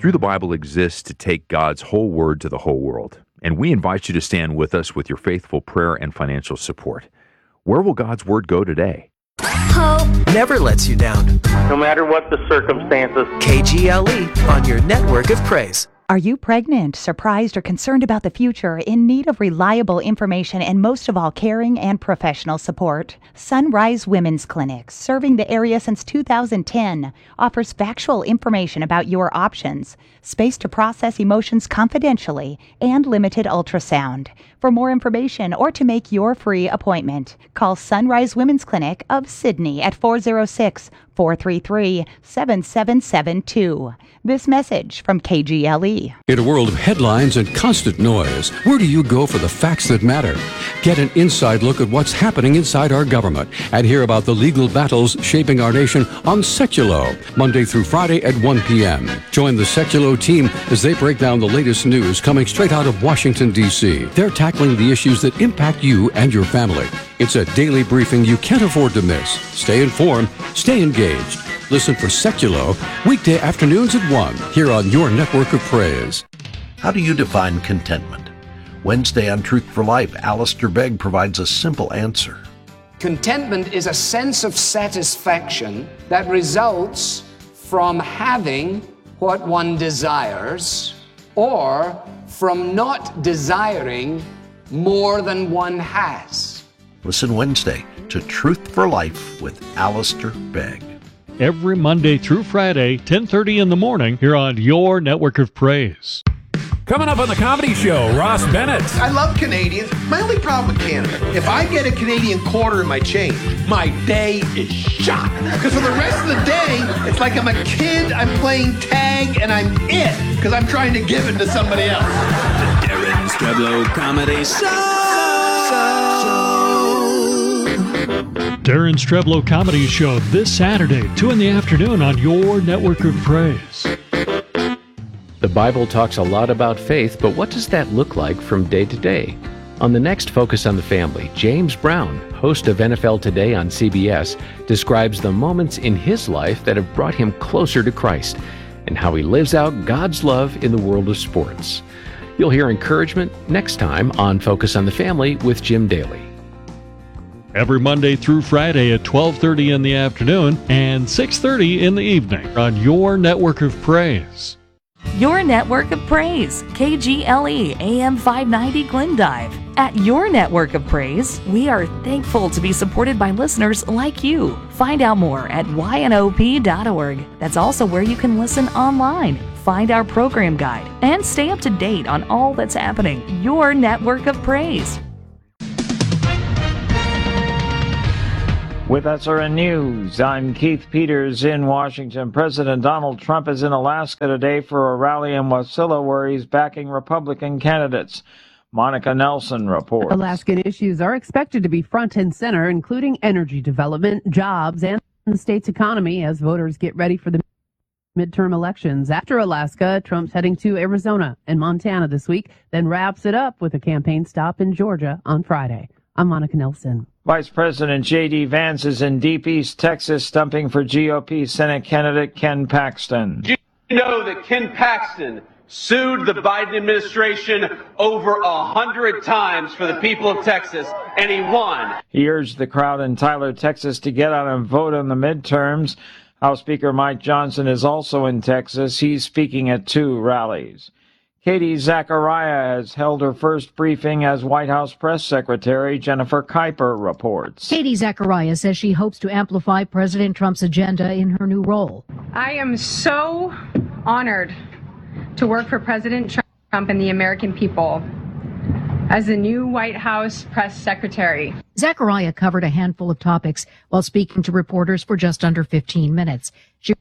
Through the Bible exists to take God's whole word to the whole world, and we invite you to stand with us with your faithful prayer and financial support. Where will God's word go today? Hope never lets you down. No matter what the circumstances. KGLE on your network of praise. Are you pregnant, surprised, or concerned about the future, in need of reliable information and most of all caring and professional support? Sunrise Women's Clinic, serving the area since 2010, offers factual information about your options, space to process emotions confidentially, and limited ultrasound. For more information or to make your free appointment, call Sunrise Women's Clinic of Sydney at 406-433-7772. This message from KGLE. In a world of headlines and constant noise, where do you go for the facts that matter? Get an inside look at what's happening inside our government and hear about the legal battles shaping our nation on Seculo, Monday through Friday at 1 p.m. Join the Seculo team as they break down the latest news coming straight out of Washington, D.C. They're tackling the issues that impact you and your family. It's a daily briefing you can't afford to miss. Stay informed, stay engaged. Listen for Seculo weekday afternoons at 1 here on your network of praise. How do you define contentment? Wednesday on Truth for Life, Alistair Begg provides a simple answer. Contentment is a sense of satisfaction that results from having what one desires or from not desiring more than one has. Listen Wednesday to Truth for Life with Alistair Begg. Every Monday through Friday, 10:30 in the morning, here on your network of praise. Coming up on the Comedy Show, Ross Bennett. I love Canadians. My only problem with Canada, if I get a Canadian quarter in my change, my day is shot. Because for the rest of the day, it's like I'm a kid, I'm playing tag, and I'm it. Because I'm trying to give it to somebody else. The Darren Streblo Comedy Show. Darren Streblo Comedy Show this Saturday, 2 in the afternoon on your network of praise. The Bible talks a lot about faith, but what does that look like from day to day? On the next Focus on the Family, James Brown, host of NFL Today on CBS, describes the moments in his life that have brought him closer to Christ and how he lives out God's love in the world of sports. You'll hear encouragement next time on Focus on the Family with Jim Daly. Every Monday through Friday at 12:30 in the afternoon and 6:30 in the evening on your network of praise. Your network of praise, KGLE AM 590 Glendive. At your network of praise, we are thankful to be supported by listeners like you. Find out more at ynop.org. That's also where you can listen online, find our program guide, and stay up to date on all that's happening. Your network of praise. With SRN News, I'm Keith Peters in Washington. President Donald Trump is in Alaska today for a rally in Wasilla where he's backing Republican candidates. Monica Nelson reports. Alaskan issues are expected to be front and center, including energy development, jobs, and the state's economy as voters get ready for the midterm elections. After Alaska, Trump's heading to Arizona and Montana this week, then wraps it up with a campaign stop in Georgia on Friday. I'm Monica Nelson. Vice President J.D. Vance is in Deep East Texas, stumping for GOP Senate candidate Ken Paxton. Do you know that Ken Paxton sued the Biden administration over 100 times for the people of Texas, and he won? He urged the crowd in Tyler, Texas, to get out and vote in the midterms. House Speaker Mike Johnson is also in Texas. He's speaking at 2 rallies. Katie Zachariah has held her first briefing as White House press secretary. Jennifer Kuiper reports. Katie Zachariah says she hopes to amplify President Trump's agenda in her new role. I am so honored to work for President Trump and the American people as the new White House press secretary. Zachariah covered a handful of topics while speaking to reporters for just under 15 minutes. She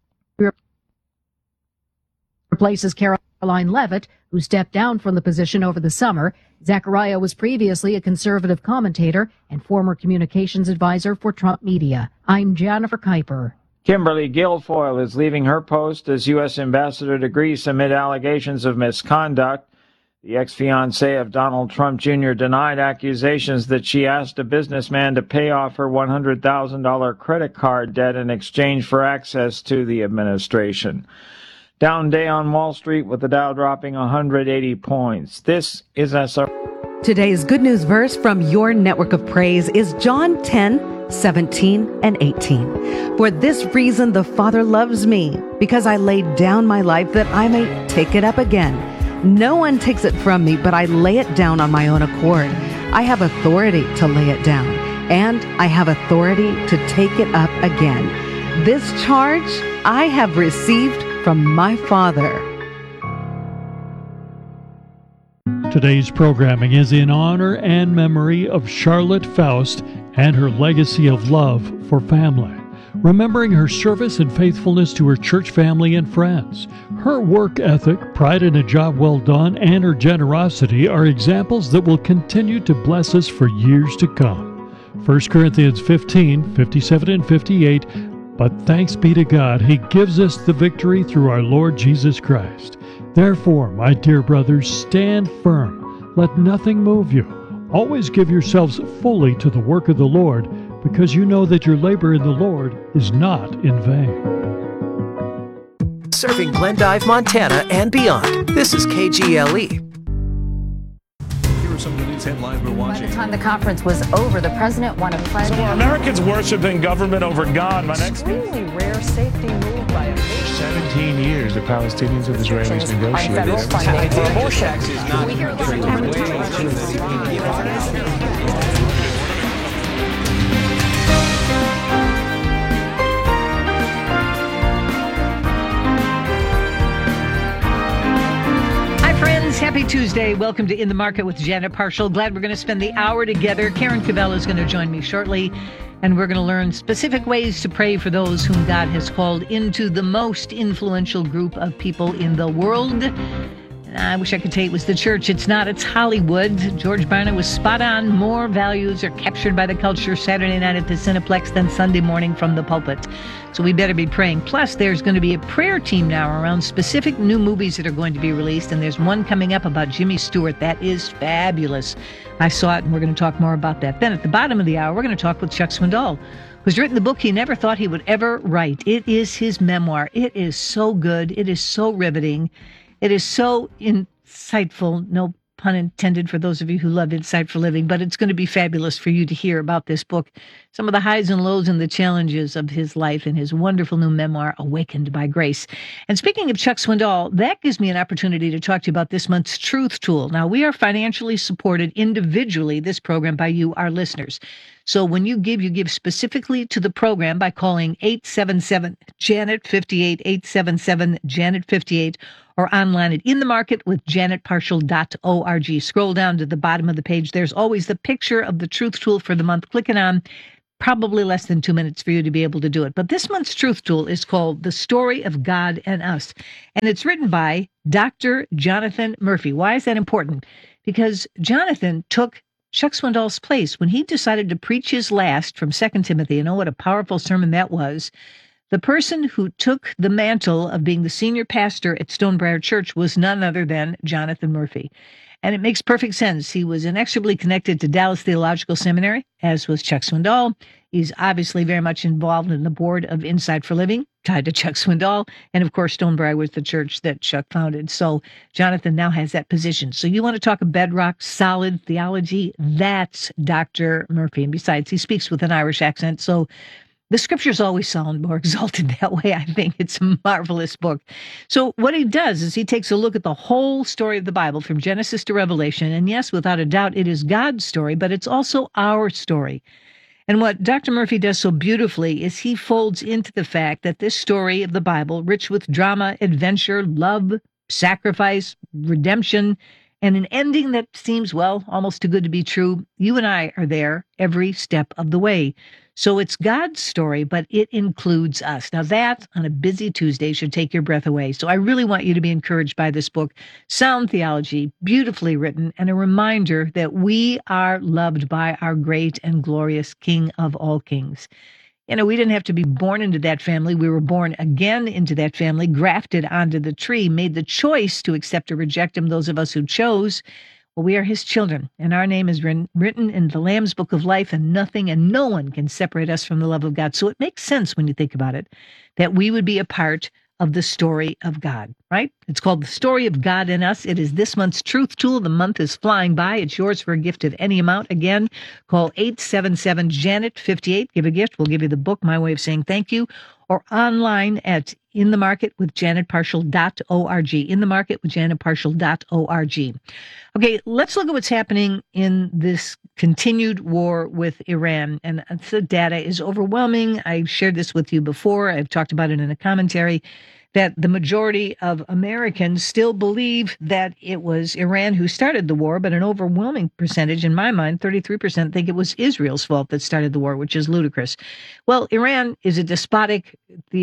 replaces Caroline Leavitt, who stepped down from the position over the summer. Zachariah was previously a conservative commentator and former communications advisor for Trump Media. I'm Jennifer Kuiper. Kimberly Guilfoyle is leaving her post as U.S. ambassador to Greece amid allegations of misconduct. The ex-fiancé of Donald Trump Jr. denied accusations that she asked a businessman to pay off her $100,000 credit card debt in exchange for access to the administration. Down day on Wall Street with the Dow dropping 180 points. This is SR. Today's good news verse from your network of praise is John 10:17 and 18. For this reason the Father loves me, because I laid down my life that I may take it up again. No one takes it from me, but I lay it down on my own accord. I have authority to lay it down, and I have authority to take it up again. This charge I have received from my Father. Today's programming is in honor and memory of Charlotte Faust and her legacy of love for family, remembering her service and faithfulness to her church family and friends. Her work ethic, pride in a job well done, and her generosity are examples that will continue to bless us for years to come. 1 Corinthians 15:57 and 58, but thanks be to God, He gives us the victory through our Lord Jesus Christ. Therefore, my dear brothers, stand firm. Let nothing move you. Always give yourselves fully to the work of the Lord, because you know that your labor in the Lord is not in vain. Serving Glendive, Montana and beyond. This is KGLE. Here are some of the news headlines we're watching. By the time the conference was over, the president wanted to pledge. So are Americans worshiping government over God? My next extremely rare safety move by a 17 years the Palestinians and Israelis negotiated. Happy Tuesday. Welcome to In the Market with Janet Parshall. Glad we're going to spend the hour together. Karen Cavella is going to join me shortly, and we're going to learn specific ways to pray for those whom God has called into the most influential group of people in the world. I wish I could say it was the church. It's not. It's Hollywood. George Barna was spot on. More values are captured by the culture Saturday night at the Cineplex than Sunday morning from the pulpit. So we better be praying. Plus, there's going to be a prayer team now around specific new movies that are going to be released. And there's one coming up about Jimmy Stewart. That is fabulous. I saw it, and we're going to talk more about that. Then at the bottom of the hour, we're going to talk with Chuck Swindoll, who's written the book he never thought he would ever write. It is his memoir. It is so good. It is so riveting. It is so insightful, no pun intended for those of you who love Insightful Living, but it's going to be fabulous for you to hear about this book, some of the highs and lows and the challenges of his life and his wonderful new memoir, Awakened by Grace. And speaking of Chuck Swindoll, that gives me an opportunity to talk to you about this month's Truth Tool. Now, we are financially supported individually, this program, by you, our listeners. So when you give specifically to the program by calling 877-JANET-58, 877-JANET-58, or online at inthemarketwithjanetparshall.org. Scroll down to the bottom of the page. There's always the picture of the Truth Tool for the month. Click it on. Probably less than 2 minutes for you to be able to do it. But this month's Truth Tool is called The Story of God and Us. And it's written by Dr. Jonathan Murphy. Why is that important? Because Jonathan took Chuck Swindoll's place when he decided to preach his last from 2 Timothy. You know what a powerful sermon that was. The person who took the mantle of being the senior pastor at Stonebriar Church was none other than Jonathan Murphy. And it makes perfect sense. He was inexorably connected to Dallas Theological Seminary, as was Chuck Swindoll. He's obviously very much involved in the board of Insight for Living, tied to Chuck Swindoll. And of course, Stonebriar was the church that Chuck founded. So Jonathan now has that position. So you want to talk a bedrock, solid theology? That's Dr. Murphy. And besides, he speaks with an Irish accent. So the scriptures always sound more exalted that way. I think it's a marvelous book. So what he does is he takes a look at the whole story of the Bible from Genesis to Revelation. And yes, without a doubt, it is God's story, but it's also our story. And what Dr. Murphy does so beautifully is he folds into the fact that this story of the Bible, rich with drama, adventure, love, sacrifice, redemption, and an ending that seems, well, almost too good to be true, you and I are there every step of the way. So it's God's story, but it includes us. Now that, on a busy Tuesday, should take your breath away. So I really want you to be encouraged by this book. Sound theology, beautifully written, and a reminder that we are loved by our great and glorious King of all kings. You know, we didn't have to be born into that family. We were born again into that family, grafted onto the tree, made the choice to accept or reject him, those of us who chose. Well, we are his children, and our name is written in the Lamb's Book of Life, and nothing and no one can separate us from the love of God. So it makes sense when you think about it, that we would be a part of the story of God, right? It's called The Story of God in Us. It is this month's Truth Tool. The month is flying by. It's yours for a gift of any amount. Again, call 877-JANET-58. Give a gift. We'll give you the book, My Way of Saying Thank You, or online at inthemarketwithjanetparshall.org. inthemarketwithjanetparshall.org. Okay, let's look at what's happening in this continued war with Iran. And the data is overwhelming. I've shared this with you before. I've talked about it in a commentary, that the majority of Americans still believe that it was Iran who started the war, but an overwhelming percentage, in my mind, 33%, think it was Israel's fault that started the war, which is ludicrous. Well, Iran is a despotic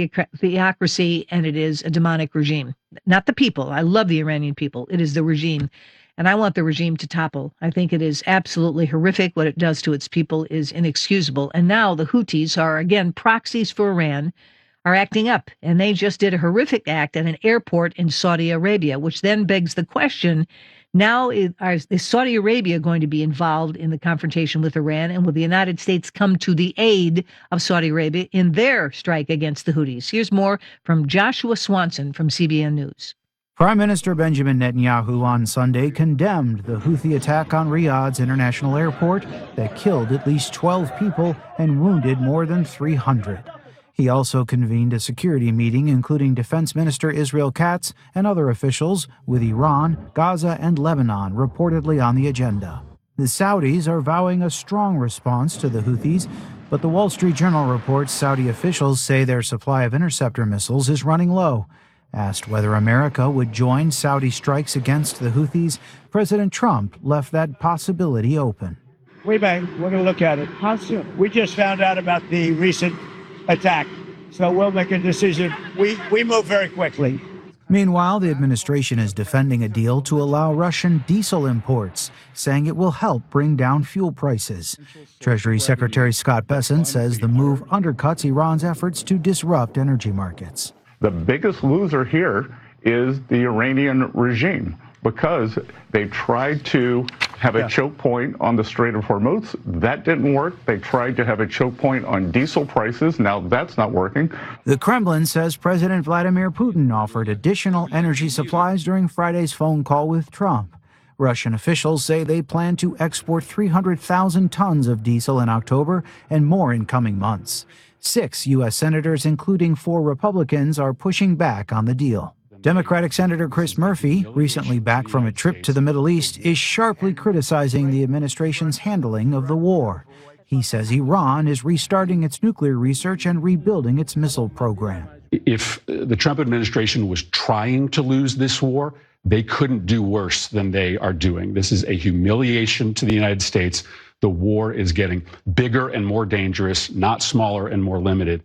theocracy, and it is a demonic regime. Not the people. I love the Iranian people. It is the regime. And I want the regime to topple. I think it is absolutely horrific. What it does to its people is inexcusable. And now the Houthis are, again, proxies for Iran, are acting up. And they just did a horrific act at an airport in Saudi Arabia, which then begs the question, now is Saudi Arabia going to be involved in the confrontation with Iran? And will the United States come to the aid of Saudi Arabia in their strike against the Houthis? Here's more from Joshua Swanson from CBN News. Prime Minister Benjamin Netanyahu on Sunday condemned the Houthi attack on Riyadh's international airport that killed at least 12 people and wounded more than 300. He also convened a security meeting including Defense Minister Israel Katz and other officials, with Iran, Gaza, and Lebanon reportedly on the agenda. The Saudis are vowing a strong response to the Houthis, but the Wall Street Journal reports Saudi officials say their supply of interceptor missiles is running low. Asked whether America would join Saudi strikes against the Houthis, President Trump left that possibility open. We may. We're going to look at it. How soon? We just found out about the recent attack, so we'll make a decision. We move very quickly. Meanwhile, the administration is defending a deal to allow Russian diesel imports, saying it will help bring down fuel prices. Treasury Secretary Scott Bessent says the move undercuts Iran's efforts to disrupt energy markets. The biggest loser here is the Iranian regime, because they tried to have a choke point on the Strait of Hormuz. That didn't work. They tried to have a choke point on diesel prices. Now that's not working. The Kremlin says President Vladimir Putin offered additional energy supplies during Friday's phone call with Trump. Russian officials say they plan to export 300,000 tons of diesel in October and more in coming months. 6 U.S. senators, including 4 Republicans, are pushing back on the deal. Democratic Senator Chris Murphy, recently back from a trip to the Middle East, is sharply criticizing the administration's handling of the war. He says Iran is restarting its nuclear research and rebuilding its missile program. If the Trump administration was trying to lose this war, they couldn't do worse than they are doing. This is a humiliation to the United States. The war is getting bigger and more dangerous, not smaller and more limited.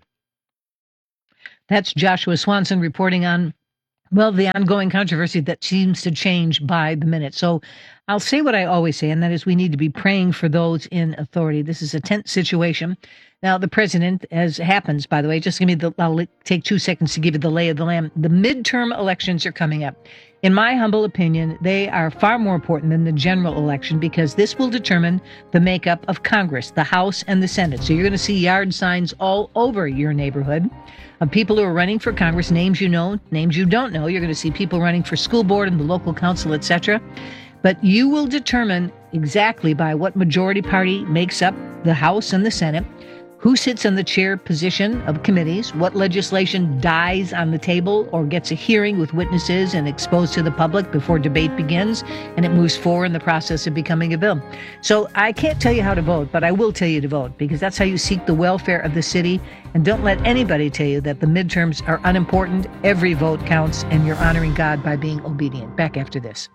That's Joshua Swanson reporting on, well, the ongoing controversy that seems to change by the minute. So I'll say what I always say, and that is we need to be praying for those in authority. This is a tense situation. Now, the president, as happens, by the way, just give me I'll take 2 seconds to give you the lay of the land. The midterm elections are coming up. In my humble opinion, they are far more important than the general election, because this will determine the makeup of Congress, the House, and the Senate. So you're going to see yard signs all over your neighborhood of people who are running for Congress, names you know, names you don't know. You're going to see people running for school board and the local council, etc. But you will determine exactly by what majority party makes up the House and the Senate, who sits in the chair position of committees, what legislation dies on the table or gets a hearing with witnesses and exposed to the public before debate begins, and it moves forward in the process of becoming a bill. So I can't tell you how to vote, but I will tell you to vote, because that's how you seek the welfare of the city. And don't let anybody tell you that the midterms are unimportant. Every vote counts, and you're honoring God by being obedient. Back after this.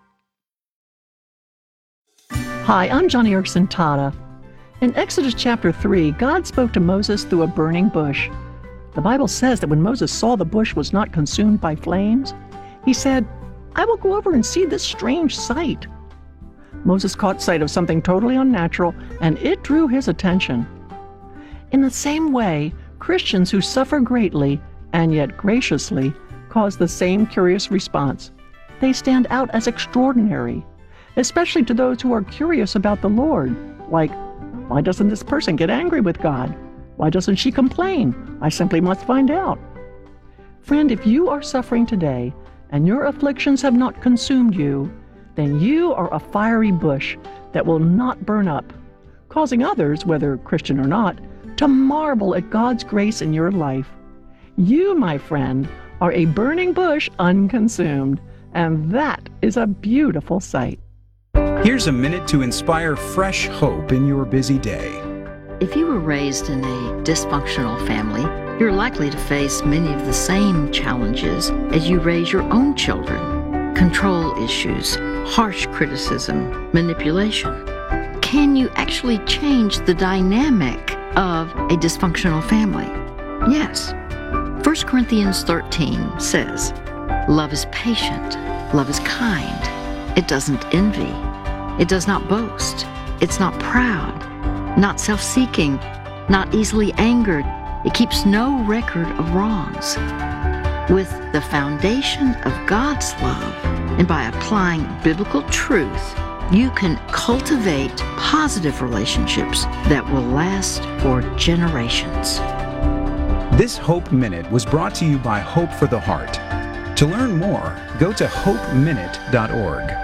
Hi, I'm Johnny Erickson Tata. In Exodus chapter 3, God spoke to Moses through a burning bush. The Bible says that when Moses saw the bush was not consumed by flames, he said, "I will go over and see this strange sight." Moses caught sight of something totally unnatural, and it drew his attention. In the same way, Christians who suffer greatly, and yet graciously, cause the same curious response. They stand out as extraordinary, especially to those who are curious about the Lord, like, why doesn't this person get angry with God? Why doesn't she complain? I simply must find out. Friend, if you are suffering today and your afflictions have not consumed you, then you are a fiery bush that will not burn up, causing others, whether Christian or not, to marvel at God's grace in your life. You, my friend, are a burning bush unconsumed, and that is a beautiful sight. Here's a minute to inspire fresh hope in your busy day. If you were raised in a dysfunctional family, you're likely to face many of the same challenges as you raise your own children. Control issues, harsh criticism, manipulation. Can you actually change the dynamic of a dysfunctional family? Yes. 1 Corinthians 13 says, "Love is patient, love is kind, it doesn't envy, it does not boast, it's not proud, not self-seeking, not easily angered, it keeps no record of wrongs." With the foundation of God's love and by applying biblical truth, you can cultivate positive relationships that will last for generations. This Hope Minute was brought to you by Hope for the Heart. To learn more, go to hopeminute.org.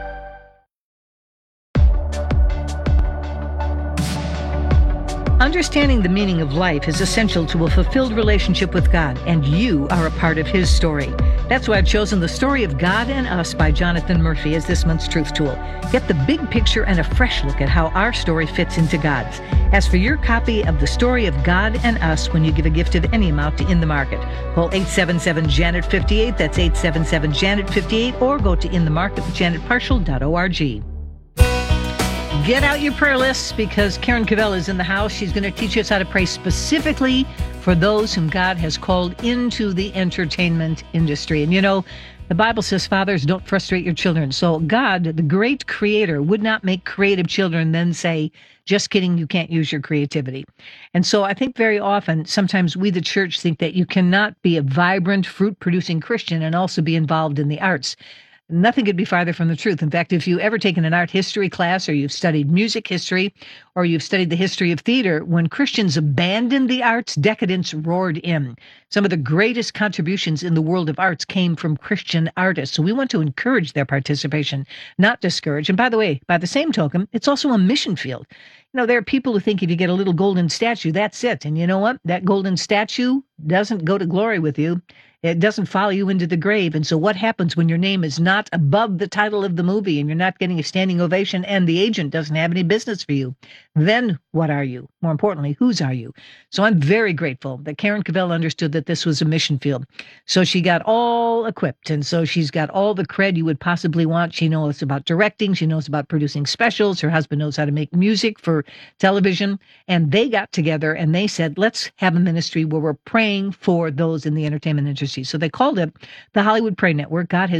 Understanding the meaning of life is essential to a fulfilled relationship with God, and you are a part of His story. That's why I've chosen The Story of God and Us by Jonathan Murphy as this month's Truth Tool. Get the big picture and a fresh look at how our story fits into God's. Ask for your copy of The Story of God and Us when you give a gift of any amount to In the Market. Call 877-JANET-58, that's 877-JANET-58, or go to inthemarketwithjanetparshall.org. Get out your prayer lists because Karen Cavell is in the house. She's going to teach us how to pray specifically for those whom God has called into the entertainment industry. And you know, the Bible says, fathers, don't frustrate your children. So God, the great creator, would not make creative children and then say, just kidding, you can't use your creativity. And so I think very often, sometimes we, the church, think that you cannot be a vibrant, fruit-producing Christian and also be involved in the arts. Nothing could be farther from the truth. In fact, if you've ever taken an art history class, or you've studied music history, or you've studied the history of theater, when Christians abandoned the arts, decadence roared in. Some of the greatest contributions in the world of arts came from Christian artists. So we want to encourage their participation, not discourage. And by the way, by the same token, it's also a mission field. You know, there are people who think if you get a little golden statue, that's it. And you know what? That golden statue doesn't go to glory with you. It doesn't follow you into the grave. And so what happens when your name is not above the title of the movie and you're not getting a standing ovation and the agent doesn't have any business for you? Then what are you? More importantly, whose are you? So I'm very grateful that Karen Cavell understood that this was a mission field. So she got all equipped. And so she's got all the cred you would possibly want. She knows about directing. She knows about producing specials. Her husband knows how to make music for television. And they got together and they said, let's have a ministry where we're praying for those in the entertainment industry. So they called it the Hollywood Pray Network. God has